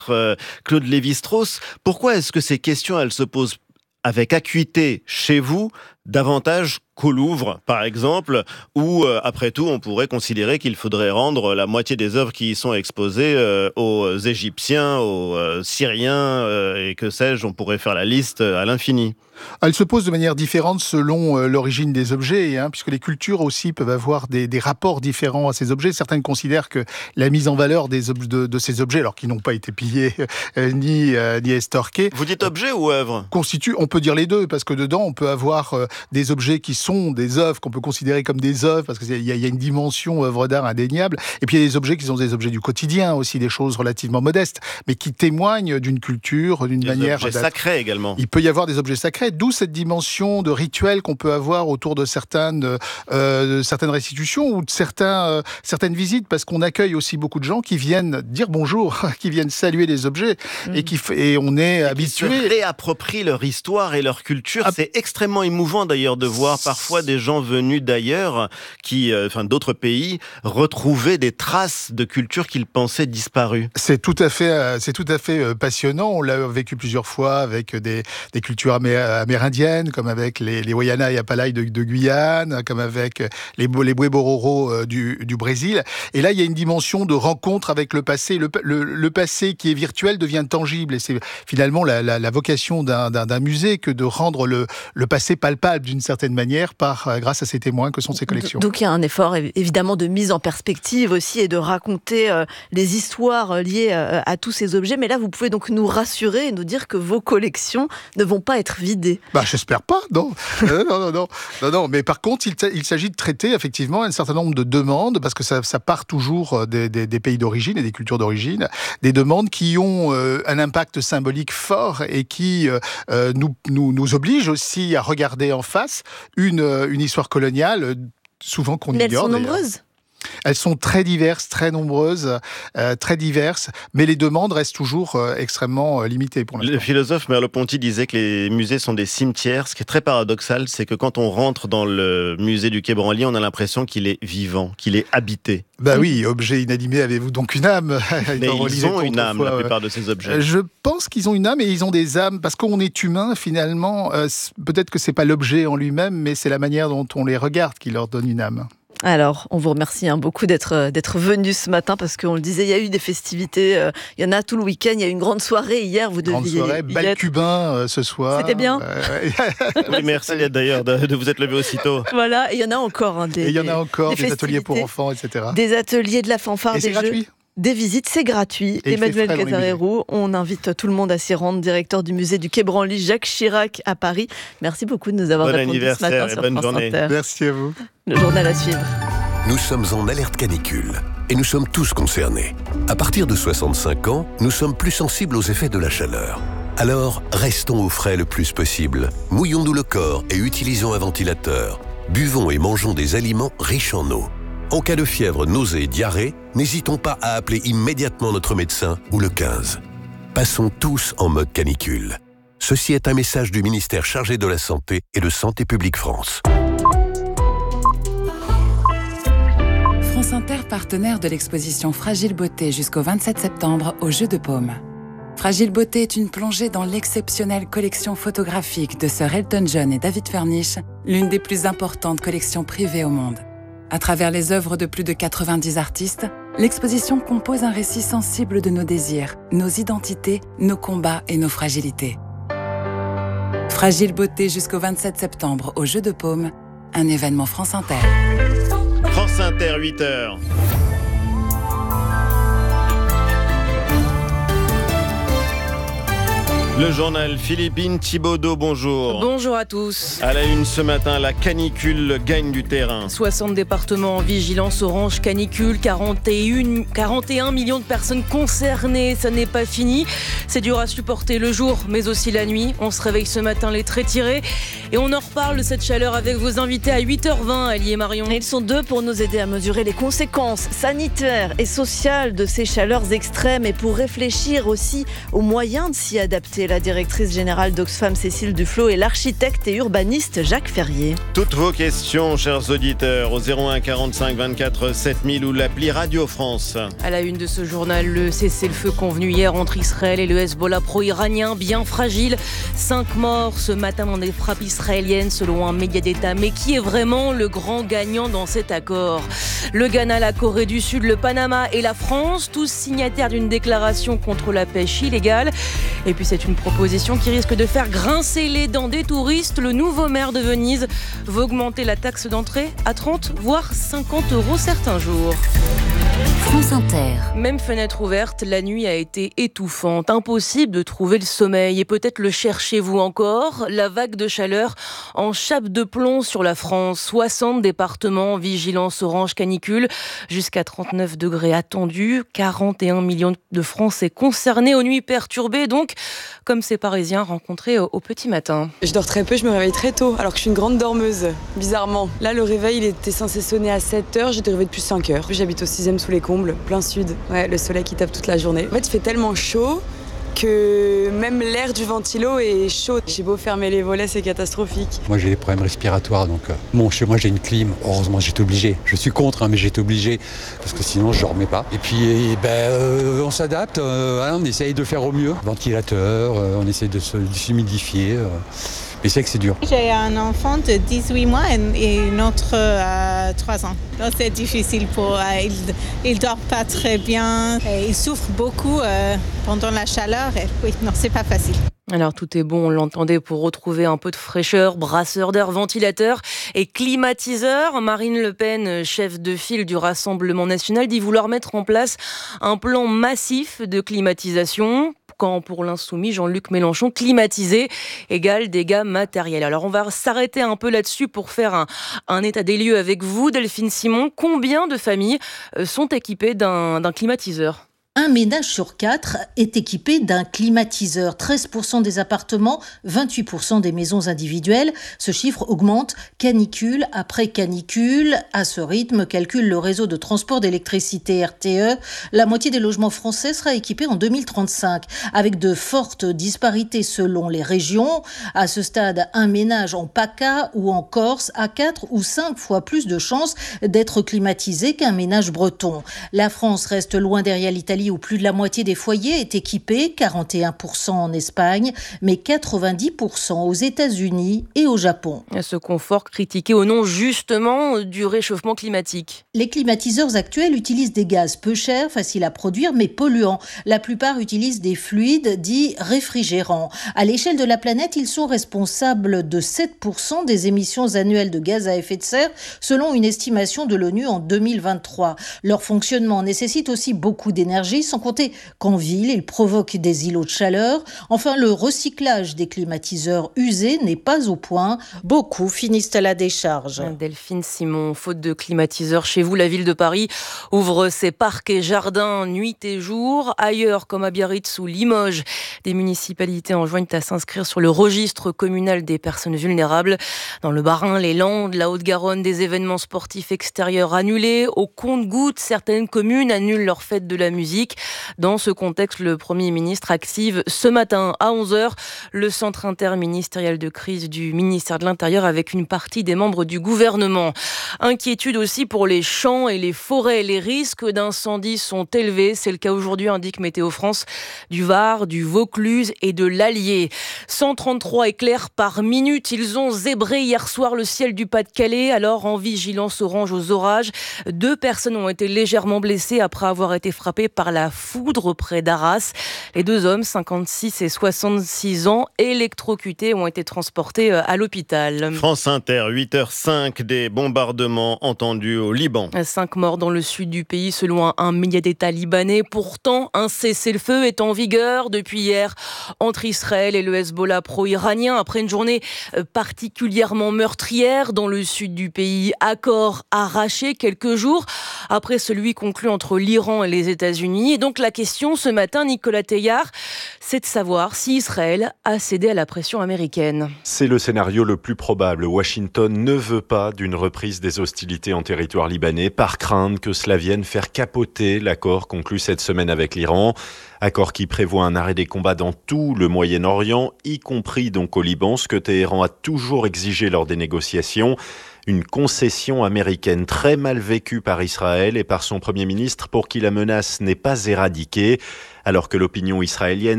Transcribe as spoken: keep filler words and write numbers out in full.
euh, Claude Lévi-Strauss. Pourquoi est-ce que ces questions, elles se posent avec acuité chez vous, davantage qu'au Louvre, par exemple, où, euh, après tout, on pourrait considérer qu'il faudrait rendre la moitié des œuvres qui y sont exposées euh, aux Égyptiens, aux euh, Syriens, euh, et que sais-je, on pourrait faire la liste à l'infini. Elle se pose de manière différente selon euh, l'origine des objets, hein, puisque les cultures aussi peuvent avoir des, des rapports différents à ces objets. Certaines considèrent que la mise en valeur des ob- de, de ces objets, alors qu'ils n'ont pas été pillés euh, ni, euh, ni estorqués... Vous dites objet ou œuvre ? Constitue, on peut dire les deux, parce que dedans, on peut avoir euh, des objets qui sont des œuvres, qu'on peut considérer comme des œuvres, parce qu'il y, y a une dimension œuvre d'art indéniable, et puis il y a des objets qui sont des objets du quotidien, aussi des choses relativement modestes, mais qui témoignent d'une culture, d'une des manière... Des objets d'être. sacrés également. Il peut y avoir des objets sacrés, d'où cette dimension de rituel qu'on peut avoir autour de certaines, euh, de certaines restitutions ou de certains, euh, certaines visites, parce qu'on accueille aussi beaucoup de gens qui viennent dire bonjour, qui viennent saluer les objets, mmh. et, qui, et on est et habitué... Qui se réapproprient leur histoire et leur culture. Ah. C'est extrêmement émouvant d'ailleurs de voir parfois des gens venus d'ailleurs, qui, euh, enfin d'autres pays, retrouver des traces de culture qu'ils pensaient disparues. C'est tout à fait, euh, c'est tout à fait euh, passionnant. On l'a vécu plusieurs fois avec des, des cultures amé- amérindiennes, comme avec les, les Wayana et Apalai de, de Guyane, comme avec les, les Boué-Bororo euh, du, du Brésil. Et là, il y a une dimension de rencontre avec le passé. Le, le, le passé qui est virtuel devient tangible. Et c'est finalement la, la, la vocation d'un, d'un, d'un musée que de rendre le, le passé palpable d'une certaine manière par, euh, grâce à ces témoins que sont ces collections. Donc il y a un effort évidemment de mise en perspective aussi et de raconter euh, les histoires liées euh, à tous ces objets. Mais là, vous pouvez donc nous rassurer et nous dire que vos collections ne vont pas être vidées. Bah, j'espère pas, non. euh, non, non, non, non, non. Mais par contre, il, t- il s'agit de traiter effectivement un certain nombre de demandes, parce que ça, ça part toujours des, des, des pays d'origine et des cultures d'origine, des demandes qui ont euh, un impact symbolique fort et qui euh, nous, nous, nous obligent aussi à regarder en face une, une histoire coloniale, souvent qu'on Mais ignore. Mais elles sont nombreuses. Elles sont très diverses, très nombreuses, euh, très diverses, mais les demandes restent toujours euh, extrêmement euh, limitées pour l'instant. Le philosophe Merleau-Ponty disait que les musées sont des cimetières. Ce qui est très paradoxal, c'est que quand on rentre dans le musée du Quai Branly, on a l'impression qu'il est vivant, qu'il est habité. Bah oui, objet inanimé, avez-vous donc une âme ? Mais ils ont une âme, la plupart de ces objets. Je pense qu'ils ont une âme et ils ont des âmes, parce qu'on est humain finalement. Euh, peut-être que c'est pas l'objet en lui-même, mais c'est la manière dont on les regarde qui leur donne une âme. Alors, on vous remercie hein, beaucoup d'être, d'être venu ce matin, parce qu'on le disait, il y a eu des festivités, euh, il y en a tout le week-end, il y a eu une grande soirée hier, vous deviez grande soirée, bal être... cubain euh, ce soir. C'était bien. Euh... Oui, merci d'ailleurs de, de vous être levé aussitôt. Voilà, et il y en a encore. Hein, des, et il y en a encore, des, des ateliers pour enfants, et cetera. Des ateliers, de la fanfare, et des c'est jeux. Gratuit. Des visites, c'est gratuit. Et Emmanuel Casarero, on invite tout le monde à s'y rendre, directeur du musée du Quai Branly, Jacques Chirac à Paris. Merci beaucoup de nous avoir bon répondu ce matin sur bonne France journée. Inter. Merci à vous. Le journal à suivre. Nous sommes en alerte canicule et nous sommes tous concernés. À partir de soixante-cinq ans, nous sommes plus sensibles aux effets de la chaleur. Alors, restons au frais le plus possible. Mouillons-nous le corps et utilisons un ventilateur. Buvons et mangeons des aliments riches en eau. En cas de fièvre, nausée et diarrhée, n'hésitons pas à appeler immédiatement notre médecin ou le quinze. Passons tous en mode canicule. Ceci est un message du ministère chargé de la Santé et de Santé publique France. France Inter, partenaire de l'exposition Fragile Beauté jusqu'au vingt-sept septembre au Jeu de Paume. Fragile Beauté est une plongée dans l'exceptionnelle collection photographique de Sir Elton John et David Furnish, l'une des plus importantes collections privées au monde. À travers les œuvres de plus de quatre-vingt-dix artistes, l'exposition compose un récit sensible de nos désirs, nos identités, nos combats et nos fragilités. Fragile Beauté jusqu'au vingt-sept septembre au Jeu de Paume, un événement France Inter. France Inter, huit heures. Le journal Philippine Thibaudeau, bonjour. Bonjour à tous. À la une ce matin, la canicule gagne du terrain. soixante départements en vigilance orange canicule, quarante et un, quarante et un millions de personnes concernées. Ça n'est pas fini. C'est dur à supporter le jour, mais aussi la nuit. On se réveille ce matin les traits tirés. Et on en reparle de cette chaleur avec vos invités à huit heures vingt, Ali et Marion. Et ils sont deux pour nous aider à mesurer les conséquences sanitaires et sociales de ces chaleurs extrêmes et pour réfléchir aussi aux moyens de s'y adapter. la directrice générale d'Oxfam Cécile Duflot et l'architecte et urbaniste Jacques Ferrier. Toutes vos questions, chers auditeurs, au zéro un quarante-cinq vingt-quatre sept mille ou l'appli Radio France. À la une de ce journal, le cessez-le-feu convenu hier entre Israël et le Hezbollah pro-iranien, bien fragile. Cinq morts ce matin dans des frappes israéliennes selon un média d'État. Mais qui est vraiment le grand gagnant dans cet accord ? Le Ghana, la Corée du Sud, le Panama et la France, tous signataires d'une déclaration contre la pêche illégale. Et puis c'est une proposition qui risque de faire grincer les dents des touristes. Le nouveau maire de Venise veut augmenter la taxe d'entrée à trente voire cinquante euros certains jours. France Inter. Même fenêtre ouverte, la nuit a été étouffante. Impossible de trouver le sommeil et peut-être le cherchez-vous encore. La vague de chaleur en chape de plomb sur la France. soixante départements, vigilance orange canicule, jusqu'à trente-neuf degrés attendus. quarante et un millions de Français concernés aux nuits perturbées, donc comme ces Parisiens rencontrés au, au petit matin. Je dors très peu, je me réveille très tôt, alors que je suis une grande dormeuse, bizarrement. Là, le réveil, il était censé sonner à sept heures, j'étais réveillée depuis cinq heures. J'habite au sixième sous les combles, plein sud. Ouais, le soleil qui tape toute la journée. En fait, il fait tellement chaud que même l'air du ventilo est chaud. J'ai beau fermer les volets, c'est catastrophique. Moi, j'ai des problèmes respiratoires, donc euh, bon, chez moi, j'ai une clim. Heureusement, j'étais obligé. Je suis contre, hein, mais j'étais obligé parce que sinon, je dormais pas. Et puis, et, ben, euh, on s'adapte. Euh, hein, on essaye de faire au mieux. Ventilateur, euh, on essaye de se humidifier. Euh, mais c'est que c'est dur. J'ai un enfant de dix-huit mois et une autre à trois ans. Donc c'est difficile pour eux. Il ne dort pas très bien. Et il souffre beaucoup euh, pendant la chaleur. Et oui, non, c'est pas facile. Alors tout est bon, on l'entendait, pour retrouver un peu de fraîcheur, brasseur d'air, ventilateur et climatiseur. Marine Le Pen, chef de file du Rassemblement national, dit vouloir mettre en place un plan massif de climatisation. Quand pour l'insoumis Jean-Luc Mélenchon, climatisé égale dégâts matériels. Alors on va s'arrêter un peu là-dessus pour faire un, un état des lieux avec vous, Delphine Simon. Combien de familles sont équipées d'un, d'un climatiseur ? Un ménage sur quatre est équipé d'un climatiseur. treize pour cent des appartements, vingt-huit pour cent des maisons individuelles. Ce chiffre augmente canicule après canicule. À ce rythme, calcule le réseau de transport d'électricité R T E. La moitié des logements français sera équipée en deux mille trente-cinq, avec de fortes disparités selon les régions. À ce stade, un ménage en PACA ou en Corse a quatre ou cinq fois plus de chances d'être climatisé qu'un ménage breton. La France reste loin derrière l'Italie, où plus de la moitié des foyers est équipé, quarante et un pour cent en Espagne, mais quatre-vingt-dix pour cent aux États-Unis et au Japon. Ce confort critiqué au nom justement du réchauffement climatique. Les climatiseurs actuels utilisent des gaz peu chers, faciles à produire, mais polluants. La plupart utilisent des fluides dits réfrigérants. À l'échelle de la planète, ils sont responsables de sept pour cent des émissions annuelles de gaz à effet de serre, selon une estimation de l'ONU en deux mille vingt-trois. Leur fonctionnement nécessite aussi beaucoup d'énergie, sans compter qu'en ville, ils provoquent des îlots de chaleur. Enfin, le recyclage des climatiseurs usés n'est pas au point. Beaucoup finissent à la décharge. Delphine Simon, faute de climatiseurs chez vous, la ville de Paris ouvre ses parcs et jardins nuit et jour. Ailleurs, comme à Biarritz ou Limoges, des municipalités enjoignent à s'inscrire sur le registre communal des personnes vulnérables. Dans le Bas-Rhin, les Landes, la Haute-Garonne, des événements sportifs extérieurs annulés. Au compte-gouttes, certaines communes annulent leur fête de la musique. Dans ce contexte, le Premier ministre active ce matin à onze heures le centre interministériel de crise du ministère de l'Intérieur avec une partie des membres du gouvernement. Inquiétude aussi pour les champs et les forêts. Les risques d'incendie sont élevés. C'est le cas aujourd'hui, indique Météo France, du Var, du Vaucluse et de l'Allier. cent trente-trois éclairs par minute. Ils ont zébré hier soir le ciel du Pas-de-Calais, alors en vigilance orange aux orages. Deux personnes ont été légèrement blessées après avoir été frappées par la foudre près d'Arras. Les deux hommes, cinquante-six et soixante-six ans, électrocutés, ont été transportés à l'hôpital. France Inter, huit heures cinq, des bombardements entendus au Liban. Cinq morts dans le sud du pays selon un média d'État libanais. Pourtant, un cessez-le-feu est en vigueur depuis hier entre Israël et le Hezbollah pro-iranien. Après une journée particulièrement meurtrière dans le sud du pays, accord arraché quelques jours après celui conclu entre l'Iran et les États-Unis. États-Unis. Et donc la question ce matin, Nicolas Teilhard, c'est de savoir si Israël a cédé à la pression américaine. C'est le scénario le plus probable. Washington ne veut pas d'une reprise des hostilités en territoire libanais par crainte que cela vienne faire capoter l'accord conclu cette semaine avec l'Iran. Accord qui prévoit un arrêt des combats dans tout le Moyen-Orient, y compris donc au Liban, ce que Téhéran a toujours exigé lors des négociations. Une concession américaine très mal vécue par Israël et par son Premier ministre pour qui la menace n'est pas éradiquée, alors que l'opinion israélienne